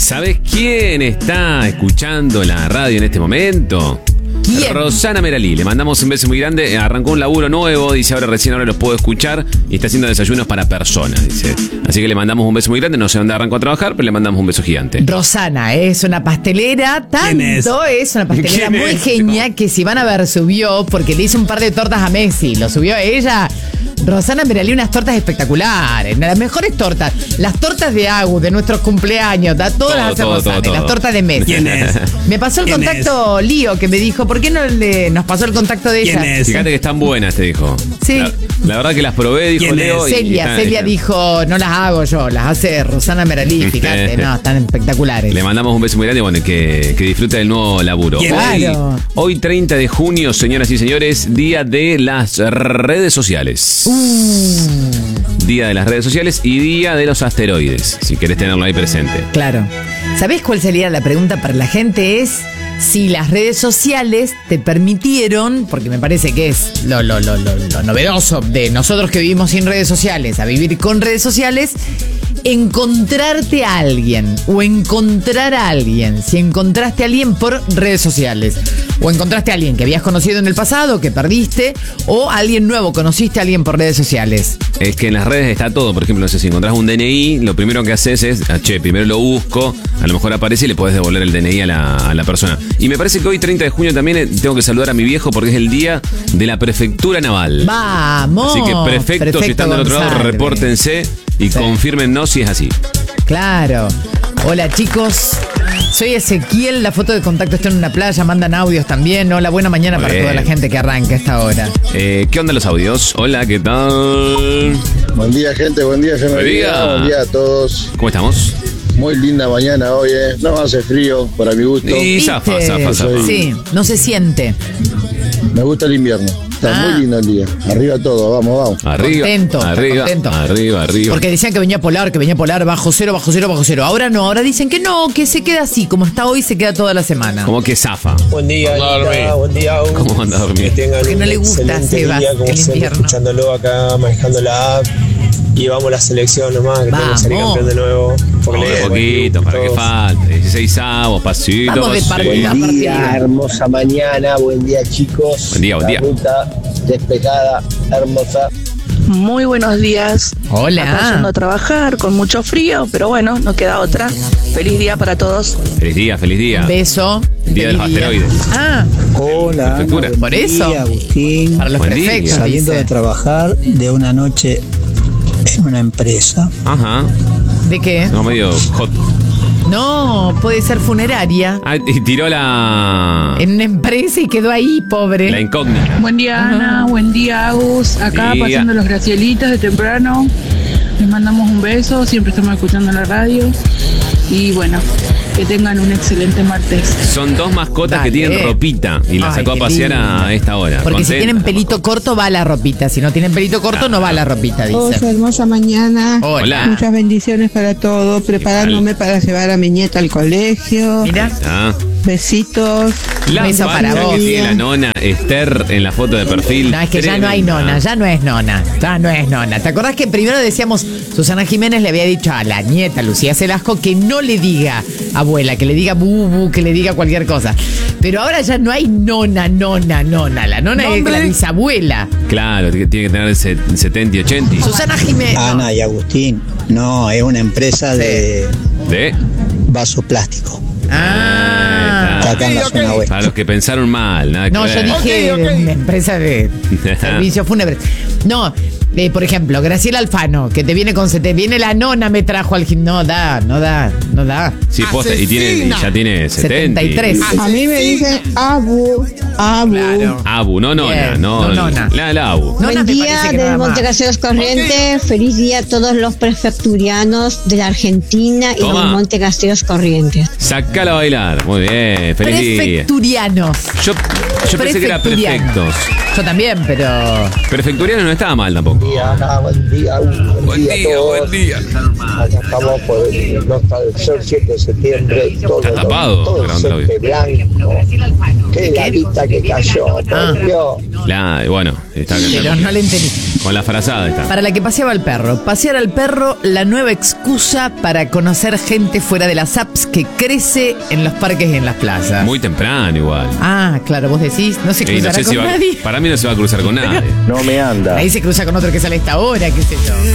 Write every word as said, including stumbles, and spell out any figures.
¿Sabés quién está escuchando la radio en este momento? ¿Quién? Rosana Meralí, le mandamos un beso muy grande. Arrancó un laburo nuevo, dice ahora recién ahora los puedo escuchar y está haciendo desayunos para personas, dice. Así que le mandamos un beso muy grande, no sé dónde arrancó a trabajar, pero le mandamos un beso gigante. Rosana es una pastelera, tanto es? es una pastelera muy es? genia que si van a ver subió, porque le hizo un par de tortas a Messi, lo subió a ella. Rosana Meralí, unas tortas espectaculares, las mejores tortas, las tortas de Agu, de nuestros cumpleaños, da, todas Todo, las hace todo, Rosana, todo, y las todo. tortas de Messi. ¿Quién es? Me pasó el ¿Quién contacto Lío, que me dijo, ¿por qué no le, nos pasó el contacto de ella? ¿Quién es? Fíjate que están buenas, te dijo. Sí. La, la verdad que las probé, dijo ¿Quién Leo. es? y- y Celia, están- Celia están- dijo, no las hago yo, las hace Rosana Meralí, fíjate, no, están espectaculares. Le mandamos un beso muy grande, bueno, que, que disfrute del nuevo laburo. ¿Quién Hoy, Claro. hoy treinta de junio, señoras y señores, día de las redes sociales. Uh. Día de las redes sociales y día de los asteroides, si querés tenerlo ahí presente. Claro. ¿Sabés cuál sería la pregunta para la gente? Es si las redes sociales te permitieron, porque me parece que es lo, lo, lo, lo, lo novedoso de nosotros que vivimos sin redes sociales a vivir con redes sociales, encontrarte a alguien o encontrar a alguien. Si encontraste a alguien por redes sociales o encontraste a alguien que habías conocido en el pasado, que perdiste, o a alguien nuevo, conociste a alguien por redes sociales. Es que en las redes está todo, por ejemplo, no sé, si encontrás un D N I, lo primero que haces es, ah, che, primero lo busco, a lo mejor aparece y le podés devolver el D N I a la, a la persona. Y me parece que hoy, treinta de junio, también eh, tengo que saludar a mi viejo porque es el día de la prefectura naval. ¡Vamos! Así que prefectos, si están del otro lado, González. repórtense y Sí. confírmennos si es así. Claro. Hola, chicos. Soy Ezequiel, la foto de contacto está en una playa, mandan audios también. Hola, buena mañana Muy para bien. toda la gente que arranca a esta hora. Eh, ¿Qué onda los audios? Hola, ¿qué tal? Buen día, gente, buen día, Buen día. Buen día a todos. ¿Cómo estamos? Muy linda mañana hoy, ¿eh? No hace frío, para mi gusto. Y zafa, ¿Viste? zafa, zafa. Sí, no se siente. Me gusta el invierno. Está Ah. muy lindo el día. Arriba todo, vamos, vamos. Arriba, Contento, está arriba, contento. arriba, arriba. Porque decían que venía polar, que venía polar, bajo cero, bajo cero, bajo cero. Ahora no, ahora dicen que no, que se queda así, como está hoy, se queda toda la semana. Como que zafa. Buen día, Anita, buen día, Agus. ¿Cómo anda a dormir? Que tengan Porque no un le gusta, excelente Sebas, día, como el siempre, invierno. escuchándolo acá, manejando la app. Y vamos a la selección nomás, que tenemos que salir Vamos. campeón de nuevo. Porque Vamos de le- poquito, para que todos. falte. dieciséis avos, pasito, Vamos de pasito. partida. Buen día, partida. hermosa mañana, buen día chicos. Buen día, buen día. La ruta despejada, hermosa. Muy buenos días. Acá yendo Hola. a trabajar con mucho frío, pero bueno, no queda otra. Feliz día para todos. Feliz día, feliz día. Beso. Día de los Feliz asteroides. Ah, Hola, Prefectura. Ana, buen Por eso. día, Agustín. para los Buen día. perfectos, Saliendo de dice. trabajar de una noche en una empresa. Ajá. ¿De qué? No, medio hot. No, puede ser funeraria. Ah, y tiró la. En una empresa y quedó ahí, pobre. La incógnita. Buen día, Ana. Buen día, Agus. Acá Día. pasando los gracielitas de temprano. Les mandamos un beso. Siempre estamos escuchando la radio. Y bueno, que tengan un excelente martes. Son dos mascotas Dale. que tienen ropita y la Ay, sacó a qué pasear lindo. a esta hora. Porque si Contenta. tienen pelito corto va la ropita. Si no tienen pelito corto no va la ropita, Hola, dice. hermosa mañana. Hola. Muchas bendiciones para todos. Preparándome para llevar a mi nieta al colegio. Mira. Ah, Besitos. la Beso para panza vos. que tiene la nona Esther en la foto de perfil. No, es que ya no hay Tremenda. nona, ya no es nona, ya no es nona. ¿Te acordás que primero decíamos, Susana Jiménez le había dicho a la nieta Lucía Celasco que no le diga abuela, que le diga bubu, que le diga cualquier cosa? Pero ahora ya no hay nona, nona, nona. La nona es la bisabuela. Claro, tiene que tener se- setenta y ochenta. Susana Jiménez. no. Ana y Agustín. No, es una empresa de ¿De? vaso plástico. Ah. Ahí Acá en la zona está. oeste. Para los que pensaron mal, nada que No, yo ver. dije una empresa de servicios fúnebres. No, eh, por ejemplo, Graciela Alfano, que te viene con se te viene la nona, me trajo al gim- No da, no da, no da. Sí, posta, y, tiene, y ya tiene setenta. setenta y tres. A mí me dicen Abu, Abu. Claro. Abu, no nona, Bien, no, no nona. La, la Abu. Nona Buen me día parece que de nada más. Montecaseros Corrientes, feliz día a todos los prefecturianos de la Argentina y Toma. de Montecaseros Corrientes. Sacala a bailar. Muy bien, feliz día. Prefecturianos. Yo, yo pensé que era Prefecturianos. prefectos. Yo también, pero. Prefecturiano no estaba mal tampoco. Buen día, Ana, buen día, buen, Buen día, día, a todos. buen día. Acá estamos por el Nota del Sol, siete de septiembre, todo, Está tapado, todo grande la este blanco. Qué lavita que cayó, por Ah. Dios. La, bueno, está Pero no le entendí. Con la frazada está. Para la que paseaba al perro. Pasear al perro, la nueva excusa para conocer gente fuera de las apps que crece en los parques y en las plazas. Muy temprano igual. Ah, claro, vos decís, no se Y cruzará no sé con si va- nadie. para mí no se va a cruzar con nadie. No me anda. Ahí se cruza con otro que sale a esta hora, qué sé yo.